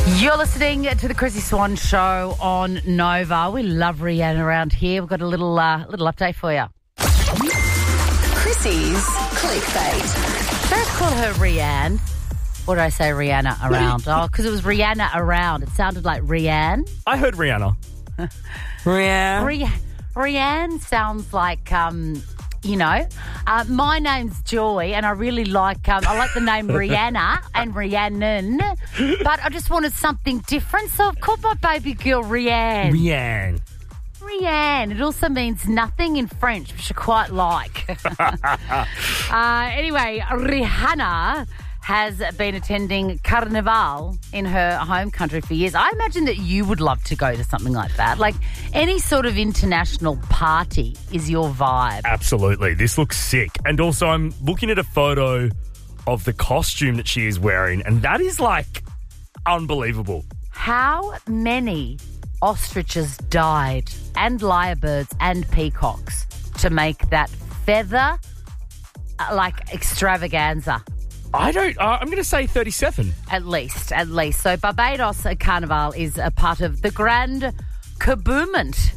You're listening to the Chrissy Swan Show on Nova. We love Rihanna around here. We've got a little update for you. Chrissy's clickbait. Don't call her Rihanna. What did I say, Rihanna around? Oh, because it was Rihanna around. It sounded like Rihanna. I heard Rihanna. Rihanna sounds like, my name's Joy, and I really like the name Rihanna and Rhiannon, but I just wanted something different, so I've called my baby girl Rihanna. Rihanna. It also means nothing in French, which I quite like. Anyway, Rihanna has been attending Carnival in her home country for years. I imagine that you would love to go to something like that. Like any sort of international party is your vibe. Absolutely. This looks sick. And also I'm looking at a photo of the costume that she is wearing, and that is like unbelievable. How many ostriches died and lyrebirds and peacocks to make that feather extravaganza? I'm going to say 37. At least. So Barbados Carnival is a part of the Grand Kadooment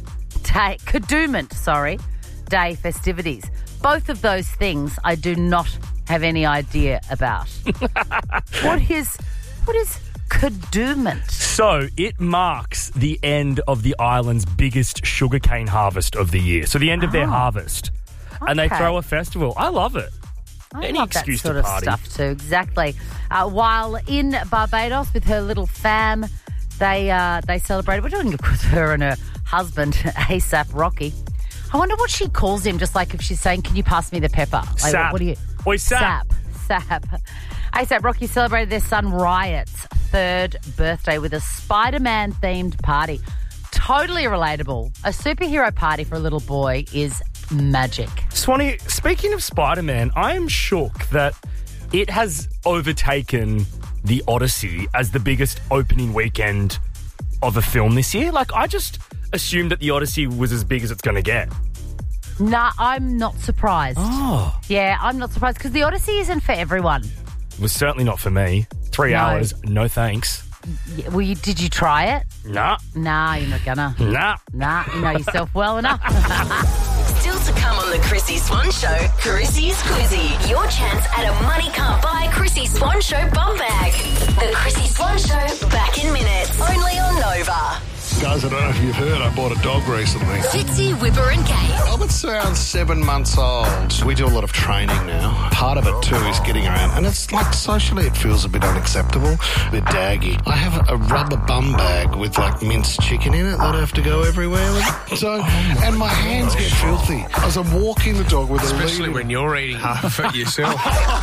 Day festivities. Both of those things I do not have any idea about. What is Kadooment? So it marks the end of the island's biggest sugarcane harvest of the year. So the end of their harvest. Okay. And they throw a festival. I love it. I Any love excuse that sort to of party. stuff too, exactly. While in Barbados with her little fam, they celebrated. We're doing it with her and her husband, ASAP Rocky. I wonder what she calls him, just like if she's saying, can you pass me the pepper? Like, Sap. What do you... Oi, Sap. Sap. ASAP Rocky celebrated their son Riot's 3rd birthday with a Spider-Man-themed party. Totally relatable. A superhero party for a little boy is magic. Swanee, speaking of Spider-Man, I am shook that it has overtaken The Odyssey as the biggest opening weekend of a film this year. Like, I just assumed that The Odyssey was as big as it's going to get. Nah, I'm not surprised. Oh. Yeah, I'm not surprised because The Odyssey isn't for everyone. It was certainly not for me. 3 hours, no thanks. Yeah, did you try it? Nah. Nah, you're not gonna. Nah, you know yourself well enough. Still to come on the Chrissy Swan Show, Chrissy's Quizzy. Your chance at a money can't buy Chrissy Swan Show bum bag. The Chrissy Swan Show, back in minutes. Only on Nova. Guys, I don't know if you've heard, I bought a dog recently. Fitzy, Whipper and Kate. Albert's around 7 months old. We do a lot of training now. Part of it, too, is getting around. And it's like socially it feels a bit unacceptable, a bit daggy. I have a rubber bum bag with, minced chicken in it that I have to go everywhere with. So, and my hands get filthy as I'm walking the dog with a lead. Especially when you're eating half of it yourself.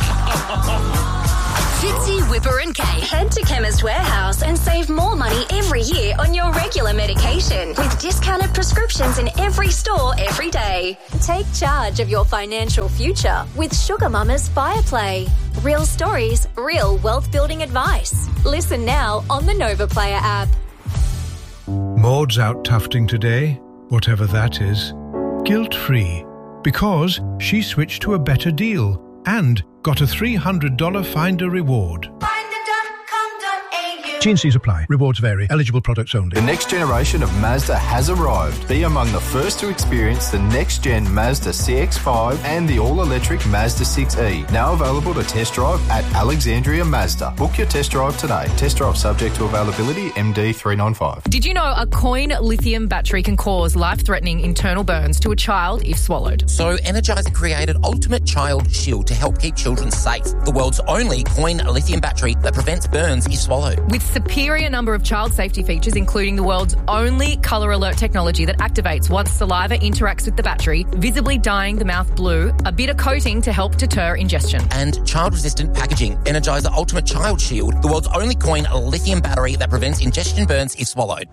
Fitzy, Whipper and Kate. Head to Chemist Warehouse and save more money every year on your regular medication with discounted prescriptions in every store every day. Take charge of your financial future with Sugar Mama's Fireplay. Real stories, real wealth-building advice. Listen now on the Nova Player app. Maud's out tufting today, whatever that is, guilt-free, because she switched to a better deal and got a $300 Finder reward. T&Cs apply. Rewards vary. Eligible products only. The next generation of Mazda has arrived. Be among the first to experience the next-gen Mazda CX-5 and the all-electric Mazda 6e. Now available to test drive at Alexandria Mazda. Book your test drive today. Test drive subject to availability, MD395. Did you know a coin lithium battery can cause life-threatening internal burns to a child if swallowed? So Energizer created Ultimate Child Shield to help keep children safe. The world's only coin lithium battery that prevents burns if swallowed. With superior number of child safety features, including the world's only colour alert technology that activates once saliva interacts with the battery, visibly dyeing the mouth blue, a bitter coating to help deter ingestion. And child-resistant packaging. Energizer Ultimate Child Shield, the world's only coin lithium battery that prevents ingestion burns if swallowed.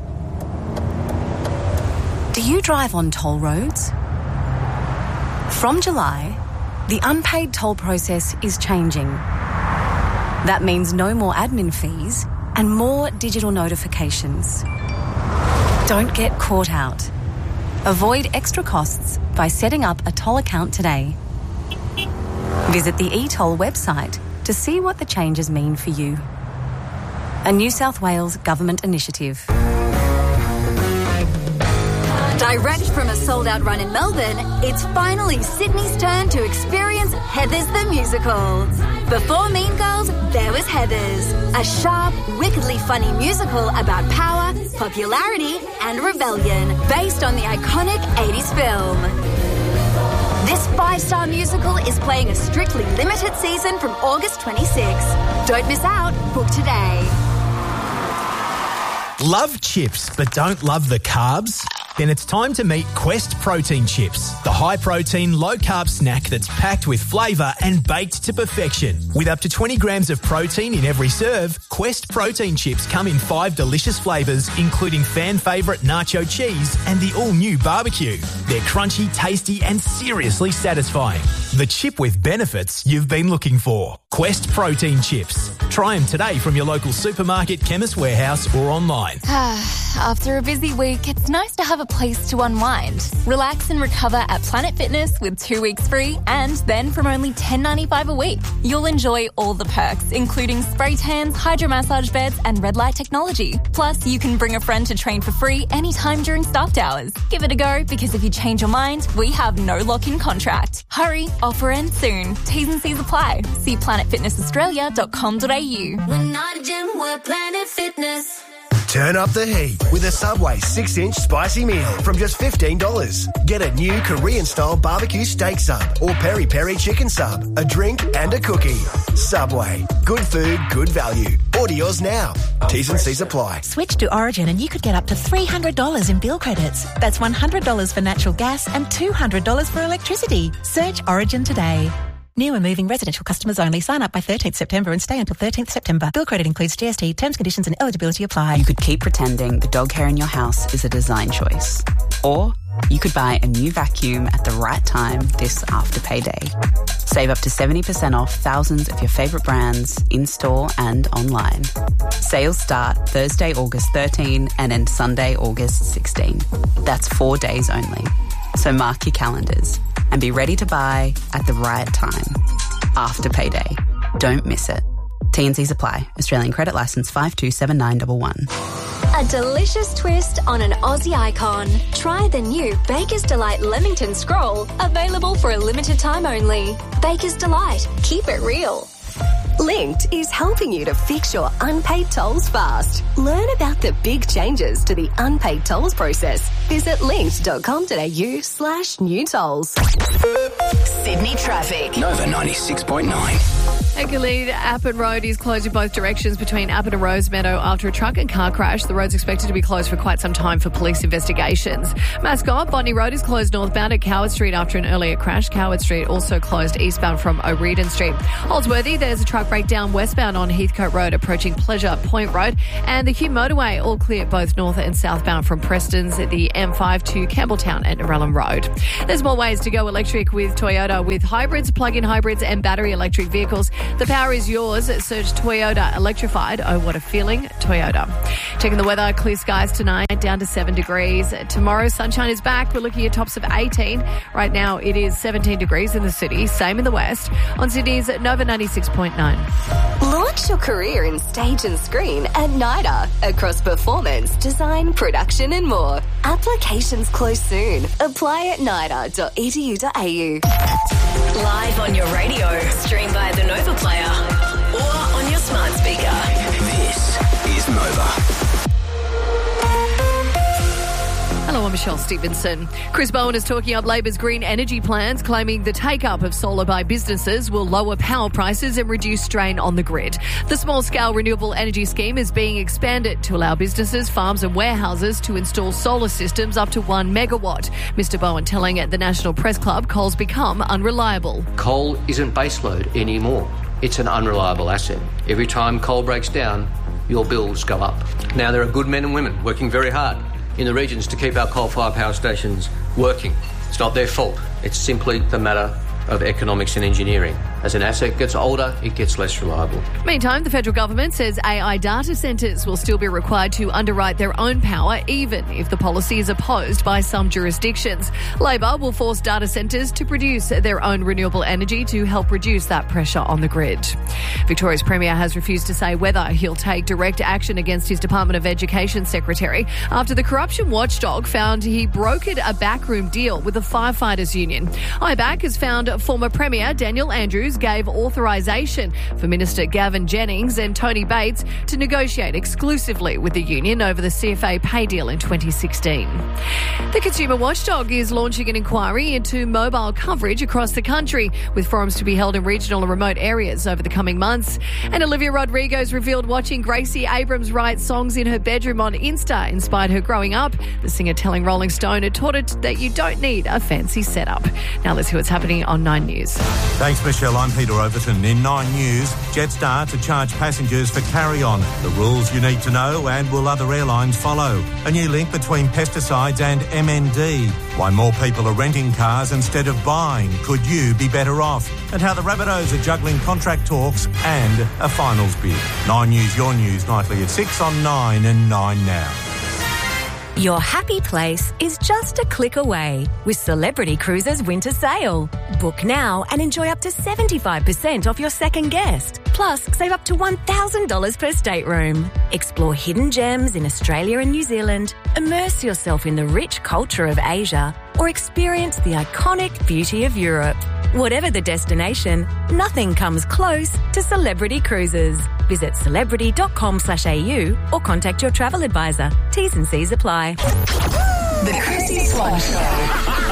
Do you drive on toll roads? From July, the unpaid toll process is changing. That means no more admin fees and more digital notifications. Don't get caught out. Avoid extra costs by setting up a toll account today. Visit the eToll website to see what the changes mean for you. a New South Wales government initiative. Direct from a sold-out run in Melbourne, it's finally Sydney's turn to experience Heathers the Musical. Before Mean Girls, there was Heathers, a sharp, wickedly funny musical about power, popularity and rebellion, based on the iconic 80s film. This 5-star musical is playing a strictly limited season from August 26. Don't miss out. Book today. Love chips but don't love the carbs? Then it's time to meet Quest Protein Chips, the high-protein, low-carb snack that's packed with flavour and baked to perfection. With up to 20 grams of protein in every serve, Quest Protein Chips come in 5 delicious flavours, including fan favourite nacho cheese and the all-new barbecue. They're crunchy, tasty and seriously satisfying. The chip with benefits you've been looking for. Quest Protein Chips. Try them today from your local supermarket, Chemist Warehouse or online. After a busy week, it's nice to have a place to unwind. Relax and recover at Planet Fitness with 2 weeks free and then from only $10.95 a week. You'll enjoy all the perks, including spray tans, hydro massage beds and red light technology. Plus, you can bring a friend to train for free anytime during staffed hours. Give it a go because if you change your mind, we have no lock-in contract. Hurry, offer ends soon. T's and C's apply. See planetfitnessaustralia.com.au. We're not a gym, we're Planet Fitness. Turn up the heat with a Subway 6-inch spicy meal from just $15. Get a new Korean-style barbecue steak sub or peri-peri chicken sub, a drink and a cookie. Subway. Good food, good value. Order yours now. T's and C's apply. Switch to Origin and you could get up to $300 in bill credits. That's $100 for natural gas and $200 for electricity. Search Origin today. New and moving residential customers only. Sign up by 13th September and stay until 13th September. Bill credit includes GST. Terms, conditions and eligibility apply. You could keep pretending the dog hair in your house is a design choice. Or you could buy a new vacuum at the right time this after payday. Save up to 70% off thousands of your favourite brands in-store and online. Sales start Thursday, August 13 and end Sunday, August 16. That's 4 days only. So mark your calendars and be ready to buy at the right time, after payday. Don't miss it. T&Cs apply. Australian Credit Licence 527911. A delicious twist on an Aussie icon. Try the new Baker's Delight Leamington Scroll, available for a limited time only. Baker's Delight. Keep it real. Linked is helping you to fix your unpaid tolls fast. Learn about the big changes to the unpaid tolls process. Visit linked.com.au/new tolls. Sydney traffic. Nova 96.9. Ecclede Appin Road is closed in both directions between Appin and Rosemeadow after a truck and car crash. The road's expected to be closed for quite some time for police investigations. Mascot, Botany Road is closed northbound at Coward Street after an earlier crash. Coward Street also closed eastbound from O'Riordan Street. Holsworthy, there's a truck breakdown westbound on Heathcote Road approaching Pleasure Point Road. And the Hume Motorway all clear both north and southbound from Preston's at the M5 to Campbelltown at Narellan Road. There's more ways to go electric with Toyota with hybrids, plug-in hybrids and battery electric vehicles. The power is yours. Search Toyota Electrified. Oh, what a feeling. Toyota. Checking the weather. Clear skies tonight, down to 7 degrees. Tomorrow, sunshine is back. We're looking at tops of 18. Right now, it is 17 degrees in the city. Same in the west. On Sydney's Nova 96.9. Launch your career in stage and screen at NIDA. Across performance, design, production and more. Applications close soon. Apply at nida.edu.au. Live on your radio, stream via the Nova Player or on your smart speaker. This is Nova. Hello, I'm Michelle Stevenson. Chris Bowen is talking up Labor's green energy plans, claiming the take-up of solar by businesses will lower power prices and reduce strain on the grid. The small-scale renewable energy scheme is being expanded to allow businesses, farms and warehouses to install solar systems up to 1 megawatt. Mr Bowen telling at the National Press Club coal's become unreliable. Coal isn't baseload anymore. It's an unreliable asset. Every time coal breaks down, your bills go up. Now, there are good men and women working very hard in the regions to keep our coal-fired power stations working. It's not their fault. It's simply the matter of economics and engineering. As an asset gets older, it gets less reliable. Meantime, the federal government says AI data centres will still be required to underwrite their own power, even if the policy is opposed by some jurisdictions. Labor will force data centres to produce their own renewable energy to help reduce that pressure on the grid. Victoria's Premier has refused to say whether he'll take direct action against his Department of Education Secretary after the corruption watchdog found he brokered a backroom deal with the firefighters union. IBAC has found former Premier Daniel Andrews gave authorisation for Minister Gavin Jennings and Tony Bates to negotiate exclusively with the union over the CFA pay deal in 2016. The Consumer Watchdog is launching an inquiry into mobile coverage across the country, with forums to be held in regional and remote areas over the coming months. And Olivia Rodrigo's revealed watching Gracie Abrams write songs in her bedroom on Insta inspired her growing up. The singer telling Rolling Stone it taught her that you don't need a fancy setup. Now let's see what's happening on 9 News. Thanks, Michelle. I'm Peter Overton. In 9 News, Jetstar to charge passengers for carry-on. The rules you need to know, and will other airlines follow? A new link between pesticides and MND. Why more people are renting cars instead of buying. Could you be better off? And how the Rabbitohs are juggling contract talks and a finals bid. 9 News, your news, nightly at 6 on 9 and 9 now. Your happy place is just a click away with Celebrity Cruises Winter Sale. Book now and enjoy up to 75% off your second guest. Plus, save up to $1,000 per stateroom. Explore hidden gems in Australia and New Zealand, immerse yourself in the rich culture of Asia, or experience the iconic beauty of Europe. Whatever the destination, nothing comes close to Celebrity Cruises. Visit celebrity.com/au or contact your travel advisor. T's and C's apply. The Chrissy Swan Show.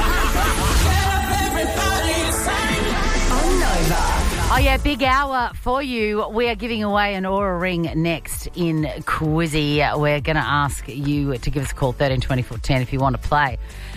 Oh, yeah, big hour for you. We are giving away an Aura Ring next in Quizzy. We're going to ask you to give us a call, 13 24 10, if you want to play.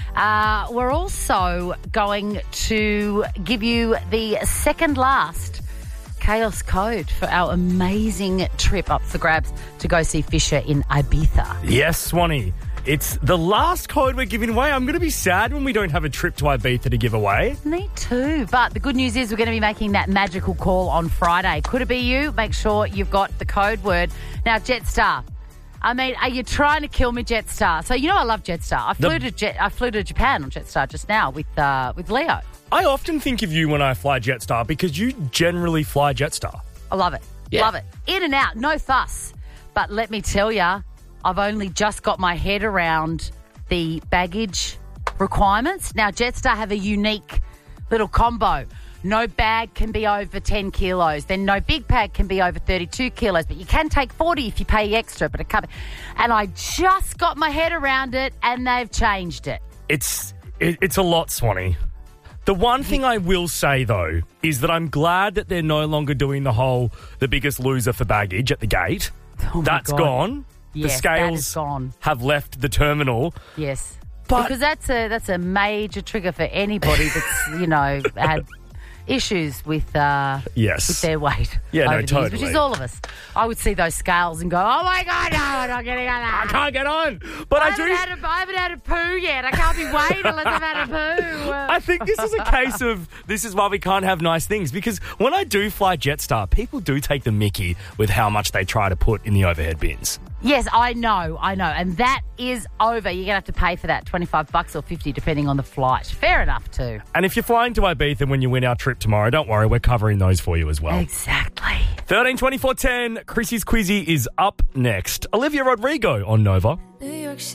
We're also going to give you the second last Chaos code for our amazing trip up for grabs to go see Fisher in Ibiza. Yes, Swanee. It's the last code we're giving away. I'm going to be sad when we don't have a trip to Ibiza to give away. Me too. But the good news is we're going to be making that magical call on Friday. Could it be you? Make sure you've got the code word. Now, Jetstar. I mean, are you trying to kill me, Jetstar? So, you know I love Jetstar. I flew to Japan on Jetstar just now with Leo. I often think of you when I fly Jetstar because you generally fly Jetstar. I love it. Yeah. Love it. In and out, no fuss. But let me tell you, I've only just got my head around the baggage requirements. Now, Jetstar have a unique little combo. No bag can be over 10 kilos. Then no big bag can be over 32 kilos. But you can take 40 if you pay extra. But and I just got my head around it, and they've changed it. It's a lot, Swanee. The one thing I will say, though, is that I'm glad that they're no longer doing the biggest loser for baggage at the gate. Oh, that's God. gone. Yes, the scales have left the terminal. Yes. But because that's a major trigger for anybody that's, had issues with with their weight. Yeah, over no, the totally. years, which is all of us. I would see those scales and go, oh my God, no, I'm not getting on that. I can't get on. But I haven't had a poo yet. I can't be waiting unless I've had a poo. I think this is a case of this is why we can't have nice things, because when I do fly Jetstar, people do take the mickey with how much they try to put in the overhead bins. Yes, I know. And that is over. You're going to have to pay for that, $25 or $50, depending on the flight. Fair enough, too. And if you're flying to Ibiza when you win our trip tomorrow, don't worry, we're covering those for you as well. Exactly. 13 24 10, Chrissy's Quizzy is up next. Olivia Rodrigo on Nova.